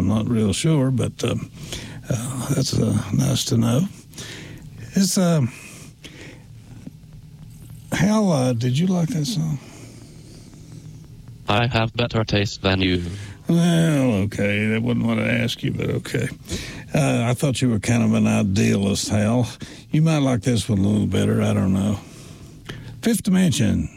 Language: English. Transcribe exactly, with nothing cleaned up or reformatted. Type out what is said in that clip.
I'm not real sure, but um, uh, that's uh, nice to know. It's uh, Hal, uh, did you like that song? I have better taste than you. Well, okay. That wasn't what I asked you, but okay. Uh, I thought you were kind of an idealist, Hal. You might like this one a little better. I don't know. Fifth Dimension.